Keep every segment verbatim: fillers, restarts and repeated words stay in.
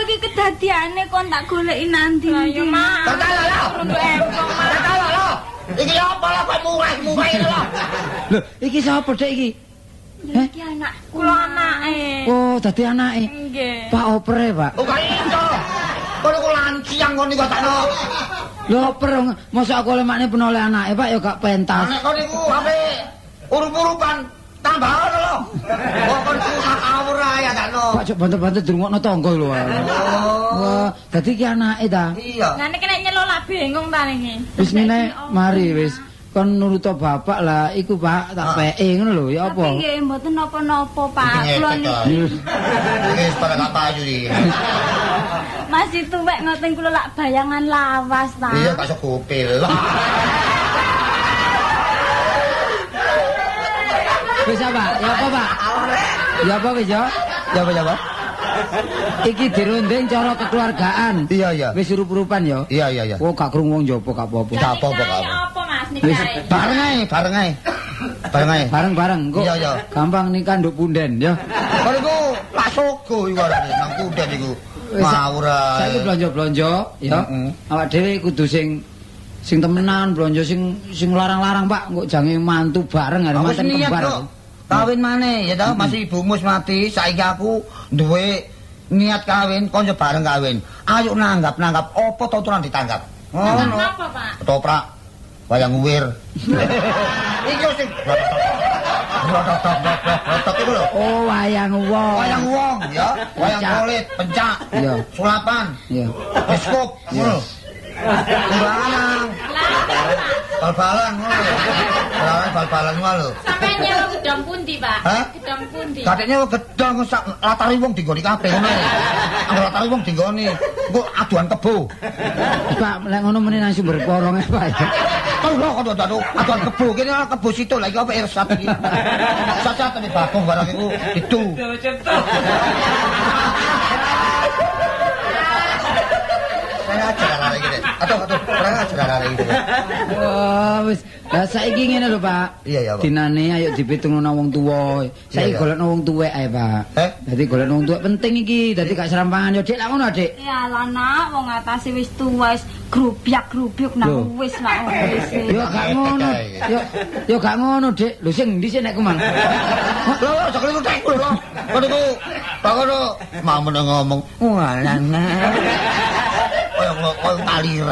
iki kedadiane kon tak goleki nanti. Lah yo, Mak. Tetel lho. Runduk empong, Mak. Tetel lho. Iki apa lah kok murah-murah iki lho. Lho, iki sapa Dek iki? Lha iki anak Kula anake. Oh, dadi anake. Nggih. Pak oper e, Pak. Oh gak iso. Kono ku lanciang kon iki takno. Lho oper mosok aku oleh makne penoleh anake, Pak ya gak pentas. Nek kon iku ape urup-urupan tambahan lho. Kok kon ku ngawur ae takno. Pak cok bantu-bantu dirungokno tangga lho. Wah, dadi iki anake ta. Iya. Lah nek nek nyelok lak bingung ta niki. Wis ngene, mari wis. Kon nuruto bapak lah, iku Pak tak peke ngono lho, ya apa? Tapi nggih mboten napa-napa, Pak. Kula niki Wis pada gak payu iki. masih tuwek ngoten kula lak bayangan lawas ta. Iya gak iso gopil. Wis apa? Ya apa, Pak? Ya apa wis ya? Ya apa ya, Pak? Iki dirunding cara kekeluargaan. Iya iya. Wis urup-urupan ya? Iya iya iya. Oh, gak krungu wong jopo gak apa-apa. Gak apa-apa, gak Nikahe apa. apa, Mas? Wis Nikahe. Bareng ae, bareng ae. Bareng ae. bareng-bareng kok. Iya, iya. Gampang nikah nduk punden ya. Kon iku Pak Sogo iku arane nang kudet iku. Wis, Ngawur ae. Saiki blonjo-blonjo ya. Heeh. Awak dhewe kudu sing sing temenan, blonjo sing sing larang-larang, Pak. Kok jange mantu bareng arep Aku manten niat kembar. kok. Kawin maneh ya ta, masih ibumus mati, saiki aku duwe niat kawin, konco bareng kawin. Ayo nanggap-nanggap apa tuturan ditanggap. Ngono Ngono. apa, Pak? Ketoprak wayang uwir. Iki sing rotok iku lho. Oh, wayang wong. Wayang wong ya, wayang Pencak. kulit, pencak, Iya. sulapan, Iya. beskop, ngono. Bal-balan, bal-balan ngono. Bal-balan bal-balan ngono lho. Sampeyan nyewa gedang pundi, Pak? Hah? Gedang pundi? Kadeknya gedang sak latari wong dinggoni kabeh ngono. Anggo latari wong dinggoni, engko aduan kebo. Pak, lek ngono meneh nang sumber porong Pak. Kau lho kok aduan aduan kebo kene kebo situ lagi apa irsat iki. Sacat nek bagong barang iku itu. Saya ajar lagi deh. Aduh aduh, kurang ajar lagi deh. Wah, wis. Lah saiki ngene lho, Pak. Iya ya, Pak. Dinane ayo dipitungno wong tuwa. Saiki Iya, iya. golekno wong tuwek ae, Pak. Eh? Dadi golekno wong tuwek penting iki, dadi gak serampangan yo, Dik. Lah ngono, Dik. Ya lah nak, wong atase wis tuwa wis grubyak-grubyuk Loh. nang wis nak wis. Yo gak ngono. Yo yo gak ngono, Dik. Lho sing ndi sih nek kemang? Lho, jangan itu tekul lho. Kon iku tak ngono mau meneng ngomong. Walana. Koyo koyo taliran.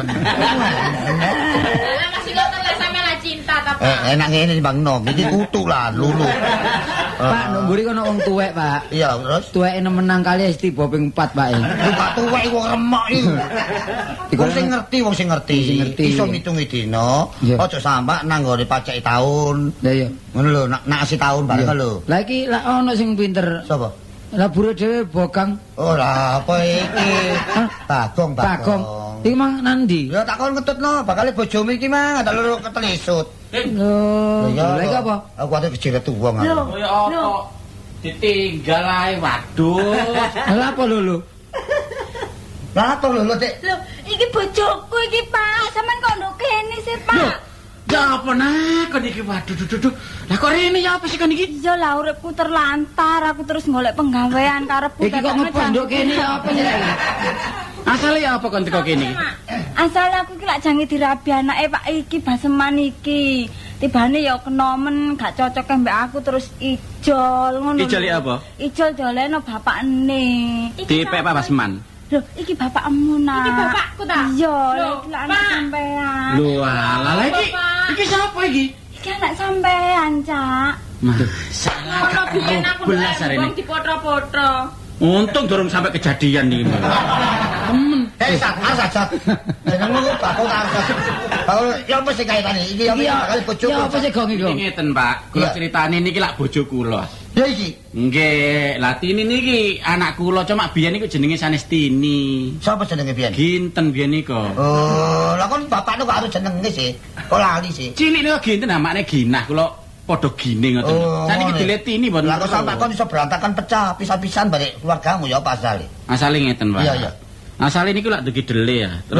Lah masih ngoten lah sampeyan lah cinta ta, Pak? Eh, enak ngene Bang Nom, iki kutu lah, lulu. Pak, nang mburi kono wong tuwek, Pak. Iya, terus Tuweke nemenang kali wis tiba ping empat, Pak. buka tuwek iku remok iku. Wong sing ngerti, wong sing ngerti. Sing ngerti. Iso ngitungi dina, Iya. aja sampak nang nggone paceki taun. Lah iya. Ngono lho, nak nak si taun bareng lho. Lah iki lak ono sing pinter. Sapa? Lah buru dhewe bogang. Ora apa iki. Bagong, Bagong. Iki mang nandi? Ya tak kon ngetutno, bakal bojomu iki mah tak loro ketelisut. Lho, lha iki apa? Aku ate kejiret wong aku. Lho, Kaya apa? Ditinggal ae, waduh. Lah apa lho lho? Lah apa lho, lho, Dik? lho, iki bojoku iki, Pak. Sampeyan kok nduk kene sih, Pak? Ya apa nak kon iki waduh duh duh. Lah kok rene ya apa sih kon iki? Iya lah uripku terlantar, aku terus golek penggawean karepku. Iki kok ngepondok kene ya apa ya? Asale ya apa kon teko kene iki? Asal aku iki lak jange dirabi anake Pak iki baseman iki. Tibane ya kena men gak cocok mbek aku terus ijol ngono. Ijol iki apa? Ijol doleno bapakne. Dipek Pak Basman. Lho, iki bapakmu nak. Iki bapakku ta? Iya, Lho, iki lak anak Pak. sampean. Lho alah lah iki. Pak. Iki sapa iki? Iki anak sampean, Cak. Mah, salah Ono biyen aku belas ndek arene. wong dipotro-potro. Untung durung sampai kejadian iki. Temen. Eh, sak, sak, sak. Jeneng ngono bakal tak. Bakal ya apa sing kaitane iki ya Iki ya bakal bojoku. ya apa sih gong iki? Iki ngeten, Pak. Kula Iya. critane niki lak bojo kula. Ya iki. Nggih, lah Tini niki anak kula cuma biyen niku jenenge sanes Tini. Sapa jenenge biyen? Ginten biyen niku. Oh, lah kon bapakno kok harus jenenge sih. Kok lali sih. Cilik niku ginten amakne ginah kula padha gine ngoten. Oh, Saniki ngono. dile Tini mboten. Lah kok sampe kon iso berantakan pecah, pisah-pisahan balik keluargamu ya apa asale? Asale ngeten, Pak. Iya, iya. Asale niku lak dugi dele ya. Terus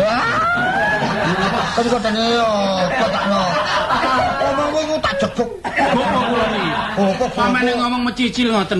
Wah. Kon kok tene yo, kok takno. Omongmu iku tak jeguk. kok kula niki. Oh, kok Samane ngomong mecicil ngoten.